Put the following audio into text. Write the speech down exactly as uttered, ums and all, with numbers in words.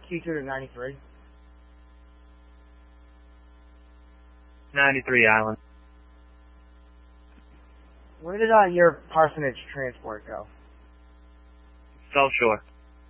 Q two to ninety-three. ninety-three Island. Where did uh, your parsonage transport go? South Shore.